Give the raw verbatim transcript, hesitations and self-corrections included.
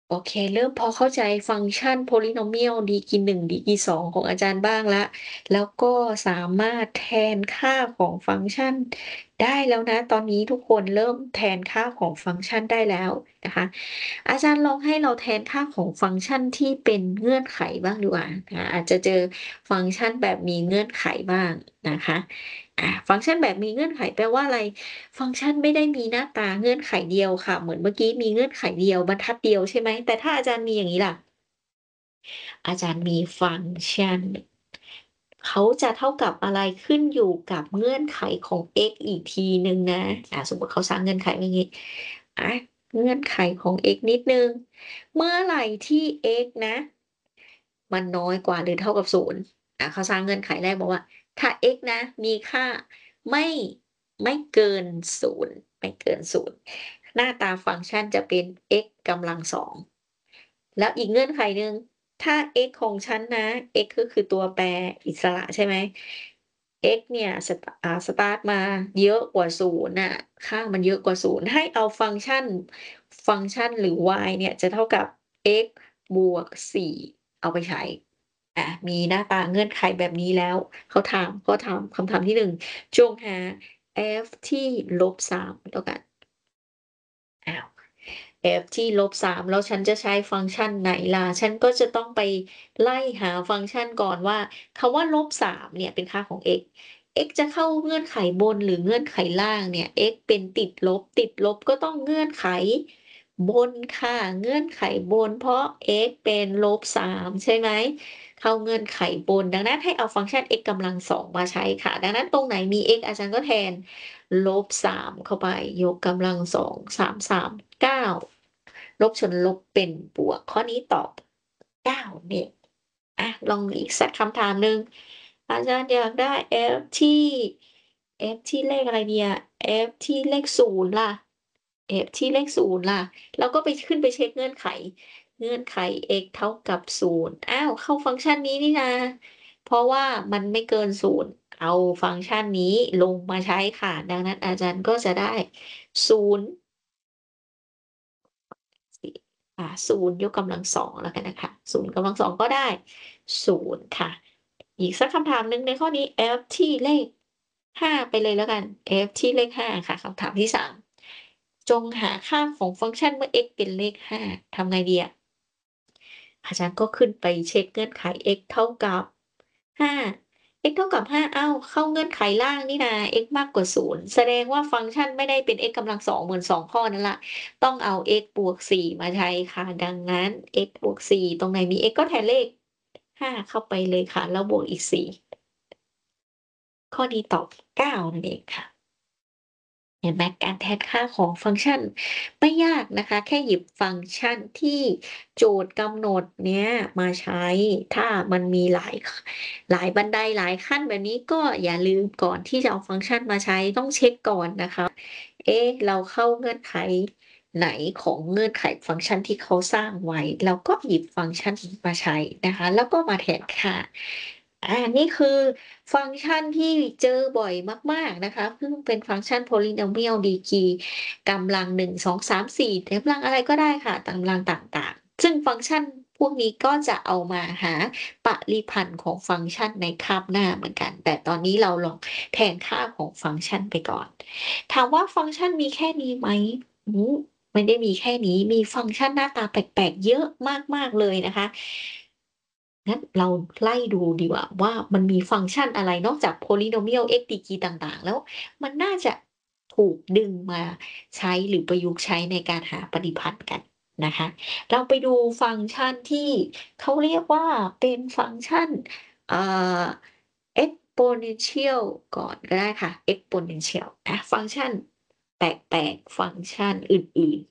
โอเค เริ่มพอเข้าใจฟังก์ชัน Polynomial ดีกรี หนึ่ง ดีกรี สอง ของอาจารย์บ้างแล้ว แล้วก็สามารถแทนค่าของฟังก์ชันได้แล้วนะ ตอนนี้ทุกคนเริ่มแทนค่าของฟังก์ชันได้แล้วนะคะ อาจารย์ลองให้เราแทนค่าของฟังก์ชันที่เป็นเงื่อนไขบ้างดีกว่านะคะ อาจจะเจอฟังก์ชันแบบมีเงื่อนไขบ้างนะคะ อา ฟังก์ชันแบบมีเงื่อนไขแปลว่าอะไร? ฟังก์ชันไม่ได้มีหน้าตาเงื่อนไขเดียวค่ะ เหมือนเมื่อกี้มีเงื่อนไขเดียว บรรทัดเดียวใช่ไหม? แต่ถ้าอาจารย์มีอย่างงี้ล่ะ อาจารย์มีฟังก์ชัน เขาจะเท่ากับอะไร ขึ้นอยู่กับเงื่อนไขของ x อีกทีหนึ่งนะ อ่า สมมุติเขาสร้างเงื่อนไขไว้งี้ อา เงื่อนไขของ x นิดหนึ่ง เมื่อไหร่ที่ x นะ มันน้อยกว่าหรือเท่ากับ ศูนย์ อ่า เขาสร้างเงื่อนไขแรกบอกว่า ถ้า x นะมีค่าไม่ ไม่เกิน ศูนย์ ไม่เกิน ศูนย์ หน้าตาฟังก์ชันจะเป็น x กำลัง สอง แล้วอีกเงื่อนไขหนึ่ง ถ้า x ของฉันนะ x ก็คือตัวแปรอิสระใช่ไหม x เนี่ยสตา อ่า สตาร์ตมาเยอะกว่า ศูนย์ น่ะ ค่ามันเยอะกว่า ศูนย์ ให้เอาฟังก์ชัน ฟังก์ชันหรือ y เนี่ยจะเท่ากับ x บวก สี่ เอาไปใช้ อา มีหน้าตาเงื่อนไขแบบนี้แล้ว เขาถาม ข้อถาม คำถามที่ หนึ่ง จงหา f ที่ ลบสาม เท่ากัน อ้าว f ที่ ลบสาม แล้วฉันจะใช้ฟังก์ชันไหนล่ะ? ฉันก็จะต้องไปไล่หาฟังก์ชันก่อนว่า คำว่า ลบสาม เนี่ยเป็นค่าของ x x จะเข้าเงื่อนไขบนหรือเงื่อนไขล่างเนี่ย x เป็นติดลบ ติดลบก็ต้องเงื่อนไขบนค่ะ เงื่อนไขบน เพราะ x เป็น ลบสาม ใช่ไหม เข้าเงื่อนไขบน ดังนั้นให้เอาฟังก์ชัน x กำลัง สอง มาใช้ค่ะ ดังนั้นตรงไหนมี x อาจารย์ก็แทน ลบสาม เข้าไป ยกกำลัง สอง สาม สาม เก้า ลบส่วนลบเป็นบวก ข้อนี้ตอบ เก้า นั่นเอง อา ลองอีกสักคำถามหนึ่ง อาจารย์อยากได้ f ที่ f ที่เลขอะไรดีอะ f ที่เลข ศูนย์ ล่ะ f ที่เลข ศูนย์ ล่ะ เราก็ไป ขึ้นไปเช็กเงื่อนไข เงื่อนไข x เท่ากับ ศูนย์ อ้าว เข้าฟังก์ชันนี้นี่นา เพราะว่ามันไม่เกิน ศูนย์ เอาฟังก์ชันนี้ลงมาใช้ค่ะ ดังนั้นอาจารย์ก็จะได้ ศูนย์ สิ อ่า ศูนย์ ยกกำลัง สอง แล้วกันนะคะ ศูนย์ กำลัง สอง ก็ได้ ศูนย์ ค่ะ อีกสักคำถามหนึ่งในข้อนี้ f ที่เลข ห้า ไปเลยแล้วกัน f ที่เลข ห้า ค่ะ คำถามที่ สาม จงหาค่าของฟังก์ชันเมื่อ x เป็นเลข ห้า ทำไงดีอะ? อาจารย์ก็ขึ้นไปเช็กเงื่อนไข x เท่ากับ ห้า x เท่ากับ ห้า อ้าว เข้าเงื่อนไขล่างนี่นา x มากกว่า ศูนย์ แสดงว่าฟังก์ชันไม่ได้เป็น x กำลัง สอง เหมือน สอง ข้อนั้นแล้ว ต้องเอา x บวก สี่ มาใช้ค่ะ ดังนั้น x บวก สี่ ตรงไหนมี x ก็แทนเลข ห้า เข้าไปเลยค่ะ แล้วบวกอีก สี่ ข้อนี้ตอบ เก้า นั่นเองค่ะ เห็นไหม การแทนค่าของฟังก์ชันไม่ยากนะคะ แค่หยิบฟังก์ชันที่โจทย์กำหนดเนี้ยมาใช้ ถ้ามันมีหลาย ข หลายบันไดหลายขั้นแบบนี้ ก็อย่าลืมก่อนที่จะเอาฟังก์ชันมาใช้ต้องเช็กก่อนนะคะ เอ๊ะ เราเข้าเงื่อนไขไหนของเงื่อนไขฟังก์ชันที่เขาสร้างไว้ เราก็หยิบฟังก์ชันนี้มาใช้นะคะ แล้วก็มาแทนค่า อา นี่คือฟังก์ชันที่เจอบ่อยมาก ๆ นะคะ ซึ่งเป็นฟังก์ชัน Polynomial ดีกรีกำลัง หนึ่ง สอง สาม สี่ กำลังอะไรก็ได้ค่ะ กำลังต่าง ๆ ซึ่งฟังก์ชันพวกนี้ก็จะเอามาหาปริพันธ์ของฟังก์ชันในคาบหน้าเหมือนกัน แต่ตอนนี้เราลองแทนค่าของฟังก์ชันไปก่อน ถามว่าฟังก์ชันมีแค่นี้ไหม? อือ ไม่ได้มีแค่นี้ มีฟังก์ชันหน้าตาแปลก ๆ เยอะมาก ๆ เลยนะคะ งั้นเราไล่ดูดีกว่าว่า มันมีฟังก์ชันอะไรนอกจาก Polynomial x ดีกรีต่าง ๆ แล้วมันน่าจะถูกดึงมาใช้ หรือประยุกต์ใช้ในการหาปฏิพันธ์กันนะคะ เราไปดูฟังก์ชันที่เขาเรียกว่าเป็นฟังก์ชัน อ่า exponential ก่อนก็ได้ค่ะ exponential อะ ฟังก์ชันแปลก ๆ ฟังก์ชันอื่น ๆ